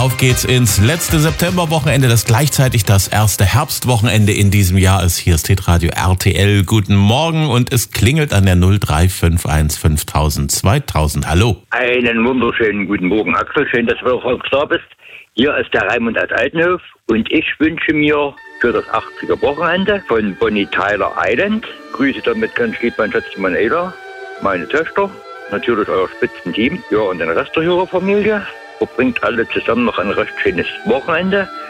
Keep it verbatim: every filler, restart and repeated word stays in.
Auf geht's ins letzte Septemberwochenende, das gleichzeitig das erste Herbstwochenende in diesem Jahr ist. Hier ist Hitradio R T L. Guten Morgen und es klingelt an der null drei fünf eins fünftausend zweitausend. Hallo. Einen wunderschönen guten Morgen, Axel. Schön, dass du heute da bist. Hier ist der Raimund aus Altenhof und ich wünsche mir für das achtziger Wochenende von Bonnie Tyler Island. Grüße damit ganz lieb mein Schatzmann Ada, meine Töchter, natürlich euer Spitzenteam, ja und den Rest der Hörerfamilie. Verbringt alle zusammen noch ein recht schönes Wochenende.